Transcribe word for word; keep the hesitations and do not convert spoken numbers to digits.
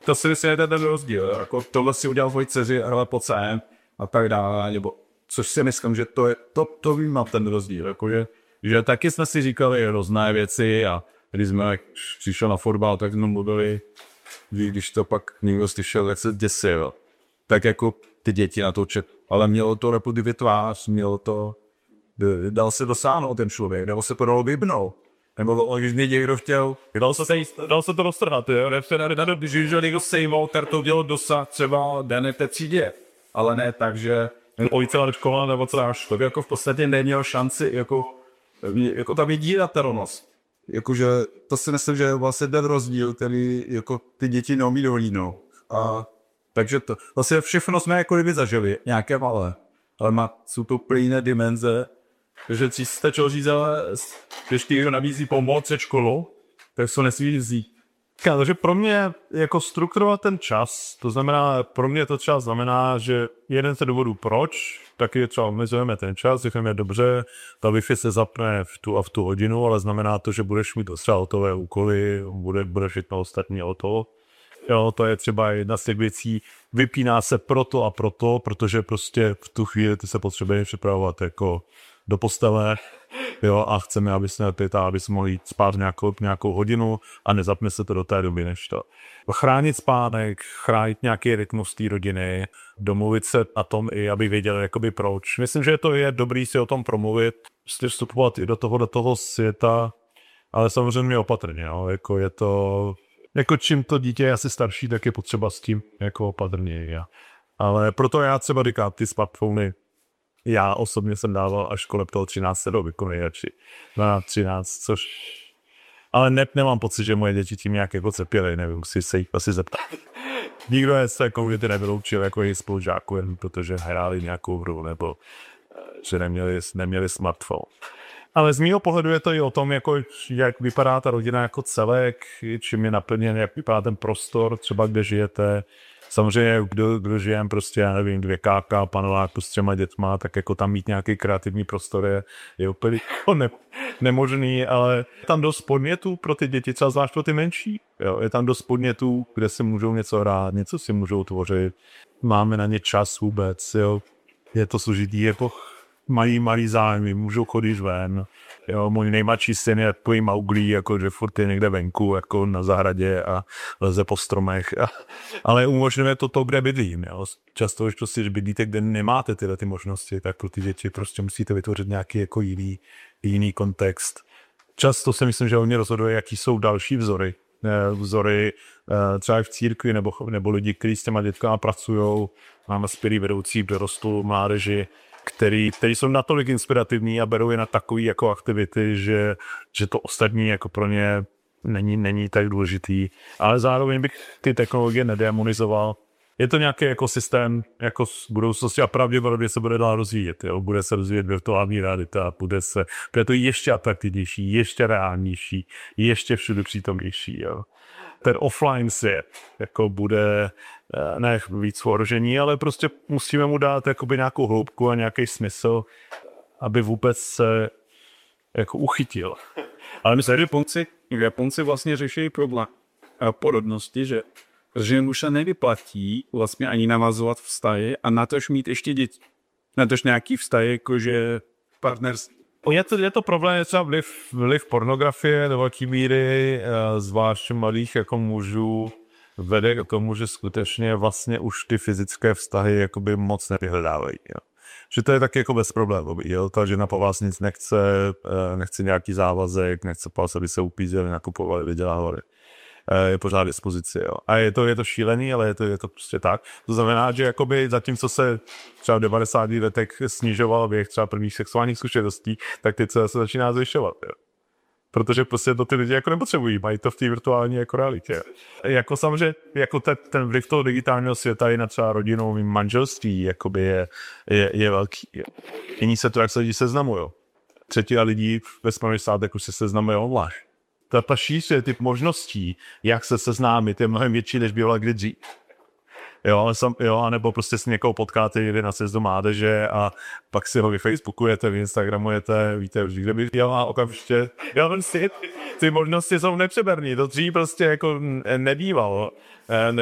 to si myslím, že ten rozdíl, jako tohle si udělal tvoji dceři, ale po sem a tak dále, nebo což si myslím, že to je, to, to vnímám ten rozdíl, jakože, že taky jsme si říkali různé věci a když jsme přišel na fotbal, tak jsme mluvili, když to pak někdo slyšel, jak se děsil, tak jako ty děti na to čet, ale mělo to repudivit tvář, mělo to, dal se dosáhnout ten člověk, nebo se to dalo vybnout. Nebo když mě někdo chtěl, dal se, dal se to roztrhat, jo? Když někdo sejmout, tak to dělo dosah třeba dané té třídě. Ale ne tak, že celá škola nebo celá škola, jako v podstatě neměl šanci, jako, jako ta vydíratelnost. Jakože to si myslím, že je vlastně ten rozdíl, který jako ty děti neumí dohlídnout. A takže to, vlastně všechno jsme jako kdyby zažili, nějaké malé. Ale má, jsou to úplně jiné dimenze. Takže si stačilo říct, ale když ti nabízí pomoc před školou, tak se nesmí vzít. Takže pro mě jako strukturovat ten čas, to znamená, pro mě to čas znamená, že jeden z důvodů proč, taky třeba omezujeme ten čas, říkáme dobře, ta Wi-Fi se zapne v tu a v tu hodinu, ale znamená to, že budeš mít třeba hotové úkoly, bude, bude všechno ostatní o to. Jo, to je třeba jedna z těch věcí, vypíná se proto a proto, protože prostě v tu chvíli ty se potřebuješ připravovat jako do postele, jo, a chceme, aby jsme pěta, aby jsme mohli jít spát nějakou, nějakou hodinu a nezapne se to do té doby, než to. Chránit spánek, chránit nějaký rytmus té rodiny, domluvit se na tom i, aby věděli, jakoby proč. Myslím, že to je dobrý si o tom promluvit, prostě vstupovat i do toho, do toho světa, ale samozřejmě opatrně, jo, jako je to, jako čím to dítě je asi starší, tak je potřeba s tím jako opatrně. Ale proto já třeba říkám, ty smartfony, já osobně jsem dával až kolem toho třináct do výkonu nejradši. Na třináct, což... Ale ne, nemám pocit, že moje děti tím nějak jako trpěly, nevím, musí se jich asi zeptat. Nikdo je se komunity nevyloučil jako jejich spolužáků, jen protože hráli nějakou hru, nebo že neměli, neměli smartphone. Ale z mýho pohledu je to i o tom, jako, jak vypadá ta rodina jako celek, čím je naplněn, jak vypadá ten prostor, třeba kde žijete. Samozřejmě, kdo, kdo žijem prostě, já nevím, dvě káka, panelák s třema dětma, tak jako tam mít nějaký kreativní prostor je, je úplně ne, nemožný, ale je tam dost podnětů pro ty děti, třeba zvlášť pro ty menší. Jo, je tam dost podnětů, kde si můžou něco hrát, něco si můžou tvořit, máme na ně čas vůbec, jo. Je to složitý, jako mají malý zájmy, můžou chodit ven. Jo, můj nejmladší syn je takový Mauglí, jako že furt je někde venku, jako na zahradě a leze po stromech. A, ale umožňuje to to, kde bydlím. Jo. Často, když prostě bydlíte, kde nemáte tyhle ty možnosti, tak pro ty děti prostě musíte vytvořit nějaký jako jiný, jiný kontext. Často si myslím, že oni rozhoduje, jaký jsou další vzory. Vzory třeba v církvi nebo, nebo lidi, kteří s těma dětkama pracují. Máme skvělý vedoucí dorostu mládeži, který, který jsou natolik inspirativní a berou je na takový jako aktivity, že, že to ostatní jako pro ně není, není tak důležitý. Ale zároveň bych ty technologie nedemonizoval. Je to nějaký ekosystém jako z budoucnosti a pravděpodobně se bude dál rozvíjet. Jo? Bude se rozvíjet virtuální realita, bude se, bude to ještě atraktivnější, ještě reálnější, ještě všude přítomnější. Jo? Ten offline svět jako bude ne víc ohrožení, ale prostě musíme mu dát jakoby nějakou hloubku a nějaký smysl, aby vůbec se jako uchytil. Ale myslím, že Japonci, Japonci vlastně řeší problém porodnosti, že že už se nevyplatí vlastně ani navazovat vztahy a natož mít ještě děti. Natož nějaký vztahy, jakože partnerství. Je to, je to problém, je třeba vliv, vliv pornografie do velké míry, zvlášť malých jako mužů, vede k tomu, že skutečně vlastně už ty fyzické vztahy jakoby moc nevyhledávají. Jo. Že to je taky jako bezproblémový. Jo. Ta žena po vás nic nechce, nechce nějaký závazek, nechce po vás, aby se upízeli, nakupovali, vydělávali. Je pořád dispozici. Jo. A je to, je to šílený, ale je to, je to prostě tak. To znamená, že jakoby zatímco se třeba v devadesátých letech snižoval věk třeba prvních sexuálních zkušeností, tak teď se začíná zvyšovat. Jo. Protože prostě to ty lidi jako nepotřebují, mají to v té virtuální jako realitě. Jako samozřejmě, jako ten, ten vliv toho digitálního světa i na třeba rodinou manželství jakoby je, je, je velký. Jo. Jiní se to, jak se lidi seznamujou. Třetina lidí ve Spojených státech už se seznamuje online. Ta, ta šíře typ možností, jak se seznámit, je mnohem větší, než bývala kdy dřív. Jo, ale sam, jo, anebo prostě si někoho potkáte někde na sjezdu mládeže a pak si ho vy Facebookujete, vy Instagramujete, víte už, kde by jel a okamžitě. Jo, prostě ty možnosti jsou nepřeberný, to dřív prostě jako nebývalo.